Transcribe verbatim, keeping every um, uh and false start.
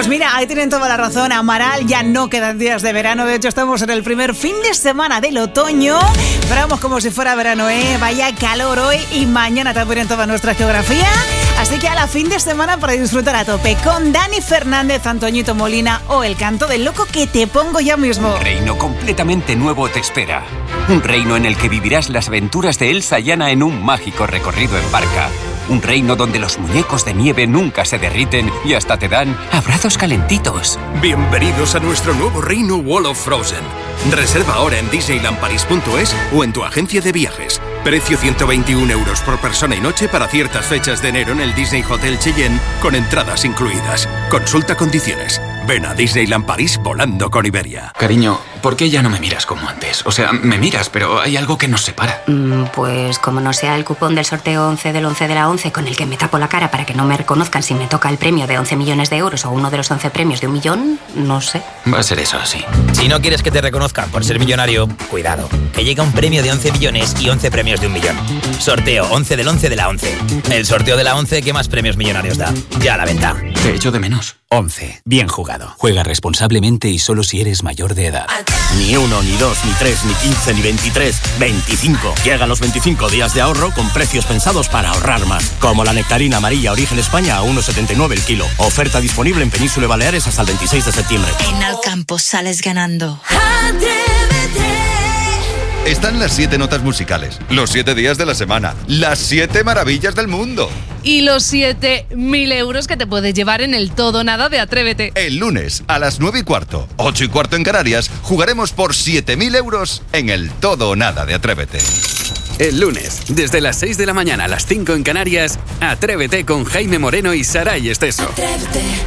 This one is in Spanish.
Pues mira, ahí tienen toda la razón, Amaral, ya no quedan días de verano, de hecho estamos en el primer fin de semana del otoño, pero vamos como si fuera verano, ¿eh? Vaya calor hoy y mañana también en toda nuestra geografía, así que a la fin de semana para disfrutar a tope con Dani Fernández, Antoñito Molina o El Canto del Loco que te pongo ya mismo. Un reino completamente nuevo te espera, un reino en el que vivirás las aventuras de Elsa y Anna en un mágico recorrido en barca. Un reino donde los muñecos de nieve nunca se derriten y hasta te dan abrazos calentitos. Bienvenidos a nuestro nuevo reino Wall of Frozen. Reserva ahora en disneyland paris punto es o en tu agencia de viajes. Precio ciento veintiún euros por persona y noche para ciertas fechas de enero en el Disney Hotel Cheyenne con entradas incluidas. Consulta condiciones. Ven a Disneyland París volando con Iberia. Cariño, ¿por qué ya no me miras como antes? O sea, me miras, pero hay algo que nos separa. Mm, pues como no sea el cupón del sorteo once del once de la once con el que me tapo la cara para que no me reconozcan si me toca el premio de once millones de euros o uno de los once premios de un millón, no sé. Va a ser eso así. Si no quieres que te reconozcan por ser millonario, cuidado, que llega un premio de once millones y once premios de un millón. Sorteo once del once de la once. El sorteo de la once que más premios millonarios da. Ya a la venta. Te echo de menos. once. Bien jugado. Juega responsablemente y solo si eres mayor de edad. Ni uno, ni dos, ni tres, ni quince, ni veintitrés. veinticinco. Llegan los veinticinco días de ahorro con precios pensados para ahorrar más. Como la nectarina amarilla Origen España a uno setenta y nueve el kilo. Oferta disponible en Península y Baleares hasta el veintiséis de septiembre. En Alcampo sales ganando. Están las siete notas musicales, los siete días de la semana, las siete maravillas del mundo. Y los siete mil euros que te puedes llevar en el todo o nada de Atrévete. El lunes a las nueve y cuarto, ocho y cuarto en Canarias, jugaremos por siete mil euros en el todo o nada de Atrévete. El lunes, desde las seis de la mañana a las cinco en Canarias, Atrévete con Jaime Moreno y Saray Esteso. Atrévete.